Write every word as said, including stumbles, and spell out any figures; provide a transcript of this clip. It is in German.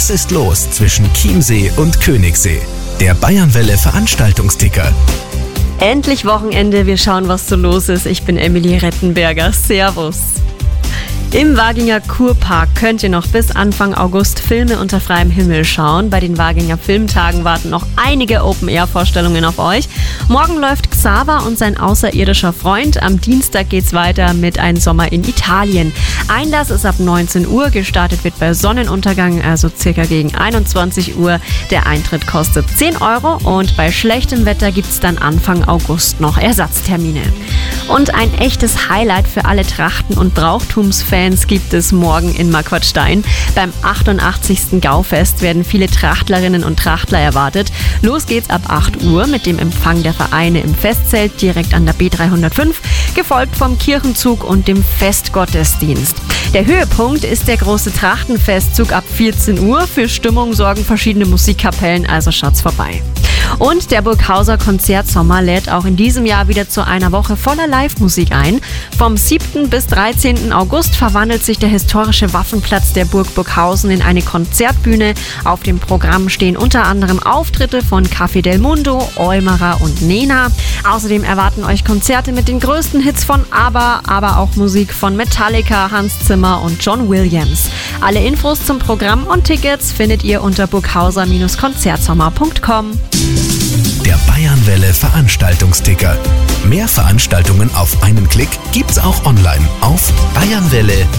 Was ist los zwischen Chiemsee und Königssee? Der Bayernwelle Veranstaltungsticker. Endlich Wochenende, wir schauen, was so los ist. Ich bin Emily Rettenberger. Servus. Im Waginger Kurpark könnt ihr noch bis Anfang August Filme unter freiem Himmel schauen. Bei den Waginger Filmtagen warten noch einige Open-Air-Vorstellungen auf euch. Morgen läuft Xaver und sein außerirdischer Freund. Am Dienstag geht's weiter mit Ein Sommer in Italien. Einlass ist ab neunzehn Uhr. Gestartet wird bei Sonnenuntergang, also circa gegen einundzwanzig Uhr. Der Eintritt kostet zehn Euro und bei schlechtem Wetter gibt's dann Anfang August noch Ersatztermine. Und ein echtes Highlight für alle Trachten- und Brauchtumsfans gibt es morgen in Marquartstein. Beim achtundachtzigsten Gaufest werden viele Trachtlerinnen und Trachtler erwartet. Los geht's ab acht Uhr mit dem Empfang der Vereine im Festzelt direkt an der B dreihundertfünf, gefolgt vom Kirchenzug und dem Festgottesdienst. Der Höhepunkt ist der große Trachtenfestzug ab vierzehn Uhr. Für Stimmung sorgen verschiedene Musikkapellen, also schaut's vorbei. Und der Burghauser Konzertsommer lädt auch in diesem Jahr wieder zu einer Woche voller Live-Musik ein. Vom siebten bis dreizehnten August verwandelt sich der historische Waffenplatz der Burg Burghausen in eine Konzertbühne. Auf dem Programm stehen unter anderem Auftritte von Café del Mundo, Eumerer und Nena. Außerdem erwarten euch Konzerte mit den größten Hits von ABBA, aber auch Musik von Metallica, Hans Zimmer und John Williams. Alle Infos zum Programm und Tickets findet ihr unter burghauser Konzertsommer punkt com. Der Bayernwelle Veranstaltungsticker. Mehr Veranstaltungen auf einen Klick gibt's auch online auf bayernwelle